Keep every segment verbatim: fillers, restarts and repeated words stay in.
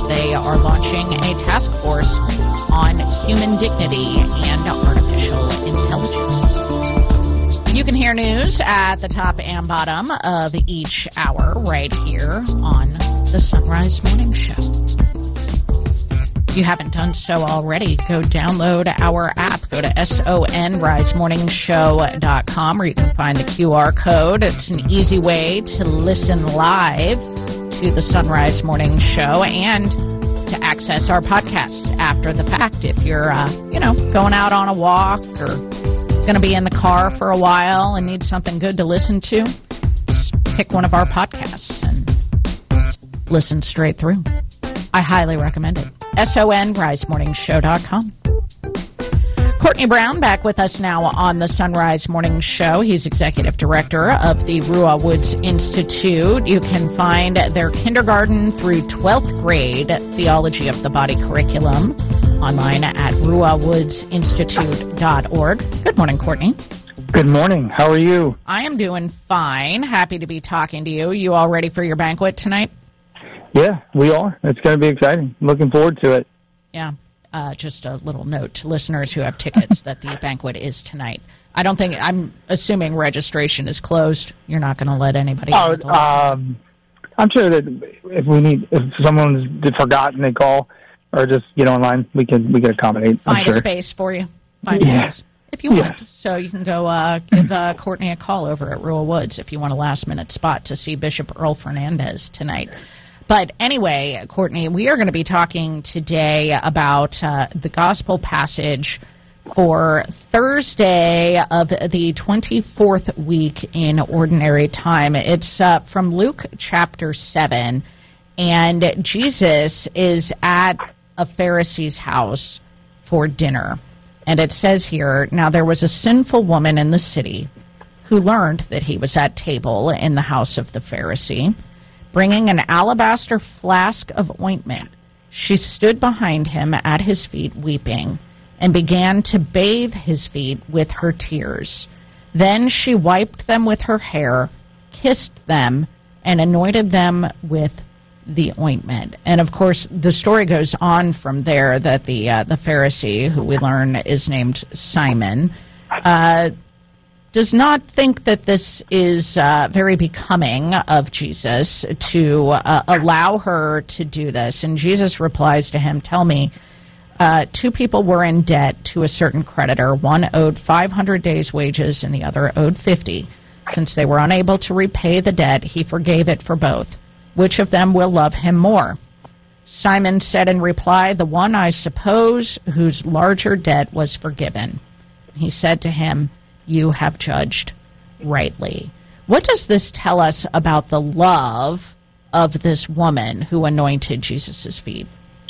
they are launching a task force on human dignity and artificial intelligence. You can hear news at the top and bottom of each hour right here on the Sunrise Morning Show. If you haven't done so already, go download our app. Go to son rise morning show dot com where you can find the Q R code. It's an easy way to listen live to the Sunrise Morning Show and to access our podcasts after the fact. If you're, uh, you know, going out on a walk or going to be in the car for a while and need something good to listen to, just pick one of our podcasts and listen straight through. I highly recommend it. son rise morning show dot com. Courtney Brown back with us now on the Sunrise Morning Show. He's executive director of the Ruah Woods Institute. You can find their kindergarten through twelfth grade theology of the body curriculum online at ruah woods institute dot org. Good morning, Courtney. Good morning. How are you? I am doing fine. Happy to be talking to you. You all ready for your banquet tonight? Yeah, we are. It's going to be exciting. Looking forward to it. Yeah. Uh, just a little note to listeners who have tickets that the banquet is tonight. I don't think, I'm assuming registration is closed. You're not going to let anybody Oh, um, I'm sure that if we need, if someone's forgotten, they call or just get online, we can we can accommodate. Find sure. a space for you. Find yeah. a space. If you want. Yeah. So you can go uh, give uh, Courtney a call over at Ruah Woods if you want a last-minute spot to see Bishop Earl Fernandez tonight. But anyway, Courtney, we are going to be talking today about uh, the gospel passage for Thursday of the twenty-fourth week in Ordinary Time. It's uh, from Luke chapter seven, and Jesus is at a Pharisee's house for dinner. And it says here, now there was a sinful woman in the city who learned that he was at table in the house of the Pharisee, bringing an alabaster flask of ointment. She stood behind him at his feet weeping, and began to bathe his feet with her tears. Then she wiped them with her hair, kissed them, and anointed them with the ointment. And of course, the story goes on from there that the uh, the Pharisee, who we learn is named Simon, uh, does not think that this is uh, very becoming of Jesus to uh, allow her to do this. And Jesus replies to him, tell me, uh, two people were in debt to a certain creditor. One owed five hundred days' wages and the other owed fifty. Since they were unable to repay the debt, he forgave it for both. Which of them will love him more? Simon said in reply, the one, I suppose, whose larger debt was forgiven. He said to him, you have judged rightly. What does this tell us about the love of this woman who anointed Jesus' feet?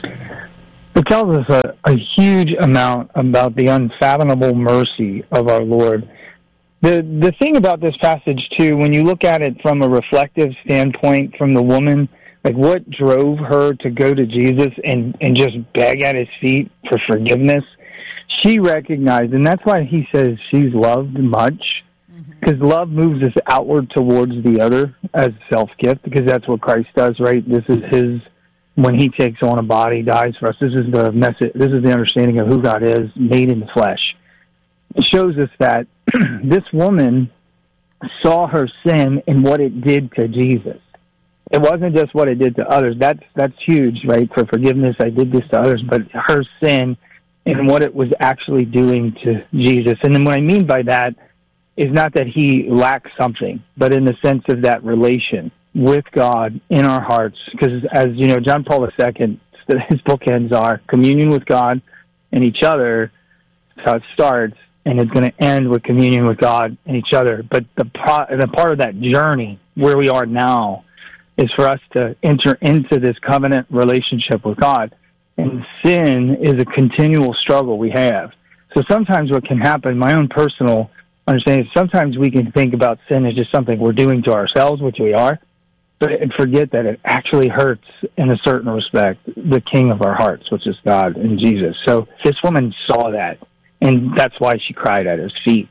It tells us a, a huge amount about the unfathomable mercy of our Lord. The the thing about this passage, too, when you look at it from a reflective standpoint from the woman, like what drove her to go to Jesus and, and just beg at his feet for forgiveness, she recognized, and that's why he says she's loved much, because mm-hmm. love moves us outward towards the other as self-gift, because that's what Christ does, right? This is his, when he takes on a body, dies for us. This is the message, this is the understanding of who God is, made in the flesh. It shows us that this woman saw her sin and what it did to Jesus. It wasn't just what it did to others. That's that's huge, right? For forgiveness, I did this to others, but her sin and what it was actually doing to Jesus. And then what I mean by that is not that he lacks something, but in the sense of that relation with God in our hearts. Because as you know, John Paul the Second, his bookends are communion with God and each other. That's how it starts. And it's going to end with communion with God and each other. But the pro- the part of that journey where we are now is for us to enter into this covenant relationship with God. And sin is a continual struggle we have. So sometimes what can happen, my own personal understanding, is sometimes we can think about sin as just something we're doing to ourselves, which we are, but and forget that it actually hurts in a certain respect the King of our hearts, which is God and Jesus. So this woman saw that. And that's why she cried at his feet.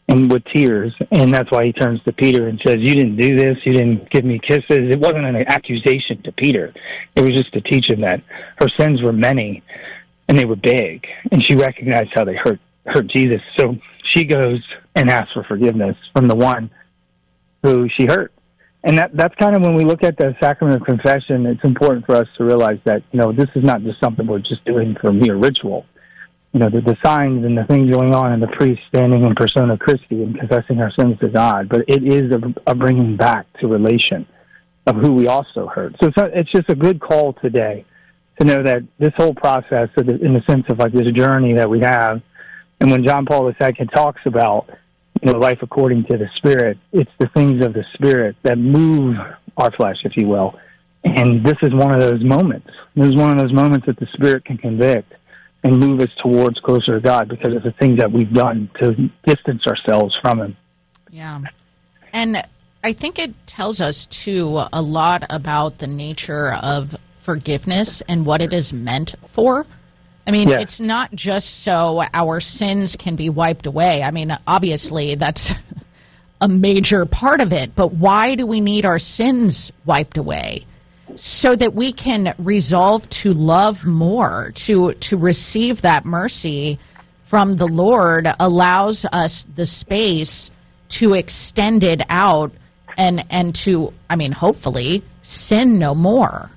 and with tears. And that's why he turns to Peter and says, you didn't do this. You didn't give me kisses. It wasn't an accusation to Peter. It was just to teach him that her sins were many and they were big. And she recognized how they hurt, hurt Jesus. So she goes and asks for forgiveness from the one who she hurt. And that that's kind of when we look at the sacrament of confession, it's important for us to realize that, you know, this is not just something we're just doing for mere ritual. You know, the, the signs and the things going on and the priest standing in persona Christi and confessing our sins to God, but it is a, a bringing back to relation of who we also hurt. So it's, not, it's just a good call today to know that this whole process, in the sense of like this journey that we have, and when John Paul the Second talks about, you know, life according to the Spirit, it's the things of the Spirit that move our flesh, if you will. And this is one of those moments. This is one of those moments that the Spirit can convict and move us towards closer to God because of the things that we've done to distance ourselves from Him. Yeah. And I think it tells us, too, a lot about the nature of forgiveness and what it is meant for. I mean, yeah. It's not just so our sins can be wiped away. I mean, obviously, that's a major part of it. But why do we need our sins wiped away? So that we can resolve to love more, to to receive that mercy from the Lord allows us the space to extend it out and, and to, I mean, hopefully, sin no more.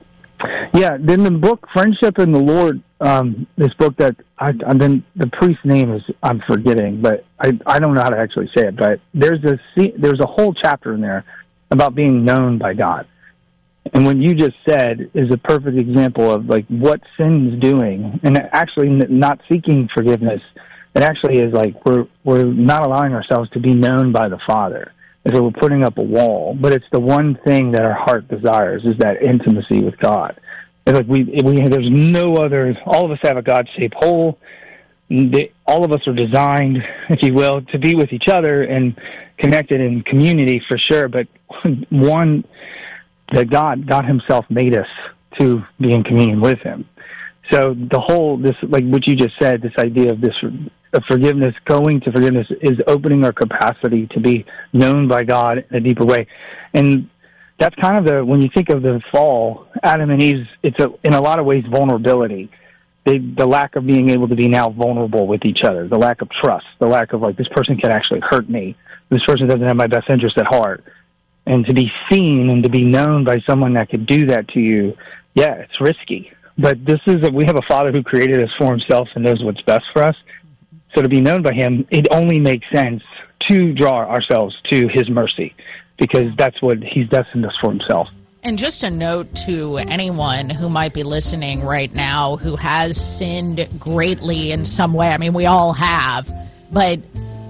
Yeah, then the book Friendship in the Lord, um, this book that I, I then the priest's name is I'm forgetting, but I I don't know how to actually say it. But there's a there's a whole chapter in there about being known by God, and what you just said is a perfect example of like what sin's doing, and actually not seeking forgiveness. It actually is like we're we're not allowing ourselves to be known by the Father. So we're putting up a wall, but it's the one thing that our heart desires is that intimacy with God. It's like we, we there's no other. All of us have a God-shaped hole. They, all of us are designed, if you will, to be with each other and connected in community for sure. But one, that God, God Himself made us to be in communion with Him. So the whole, this, like what you just said, this idea of this of forgiveness, going to forgiveness, is opening our capacity to be known by God in a deeper way. And that's kind of the, when you think of the fall, Adam and Eve, it's a, in a lot of ways vulnerability. They, the lack of being able to be now vulnerable with each other, the lack of trust, the lack of like, this person can actually hurt me. This person doesn't have my best interest at heart. And to be seen and to be known by someone that could do that to you, yeah, it's risky. But this is a, we have a Father who created us for Himself and knows what's best for us. So to be known by Him, it only makes sense to draw ourselves to His mercy, because that's what He's destined us for Himself. And just a note to anyone who might be listening right now who has sinned greatly in some way. I mean, we all have. But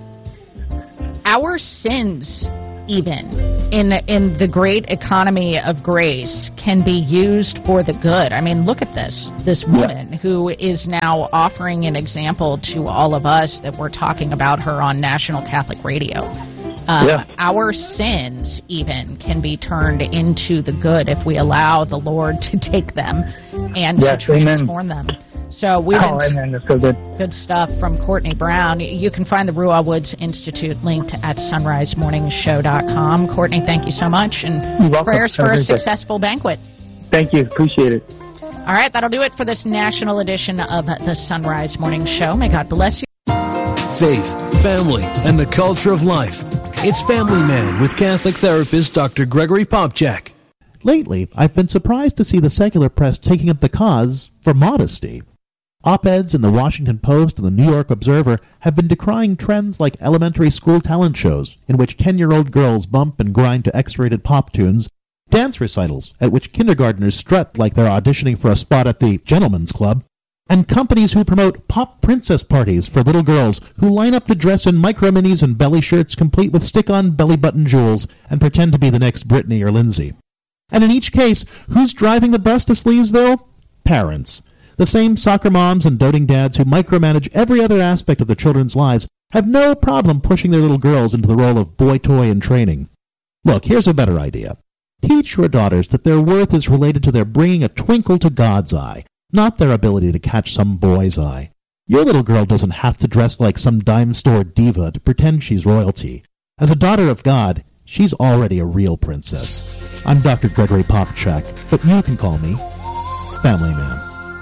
our sins, even in in the great economy of grace, can be used for the good. I mean, look at this. This woman yeah. who is now offering an example to all of us that we're talking about her on National Catholic Radio. Um, yeah. Our sins, even, can be turned into the good if we allow the Lord to take them and yes, to transform amen. them. So we've oh, amen. That's so good. Good stuff from Courtney Brown. You can find the Ruah Woods Institute linked at sunrise morning show dot com. Courtney, thank you so much, and prayers for a successful banquet. Thank you. Appreciate it. All right, that'll do it for this national edition of the Sunrise Morning Show. May God bless you. Faith, family, and the culture of life. It's Family Man with Catholic therapist Doctor Gregory Popcak. Lately, I've been surprised to see the secular press taking up the cause for modesty. Op-eds in the Washington Post and the New York Observer have been decrying trends like elementary school talent shows, in which ten-year-old girls bump and grind to X-rated pop tunes, dance recitals at which kindergartners strut like they're auditioning for a spot at the Gentlemen's Club, and companies who promote pop princess parties for little girls who line up to dress in micro-minis and belly shirts complete with stick-on belly-button jewels and pretend to be the next Britney or Lindsay. And in each case, who's driving the bus to Sleevesville? Parents. The same soccer moms and doting dads who micromanage every other aspect of their children's lives have no problem pushing their little girls into the role of boy toy in training. Look, here's a better idea. Teach your daughters that their worth is related to their bringing a twinkle to God's eye, not their ability to catch some boy's eye. Your little girl doesn't have to dress like some dime store diva to pretend she's royalty. As a daughter of God, she's already a real princess. I'm Doctor Gregory Popcak, but you can call me Family Man.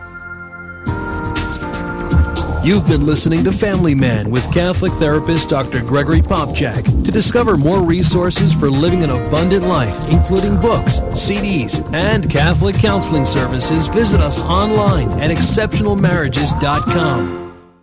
You've been listening to Family Man with Catholic therapist Doctor Gregory Popcak. To discover more resources for living an abundant life, including books, C Ds, and Catholic counseling services, visit us online at exceptional marriages dot com.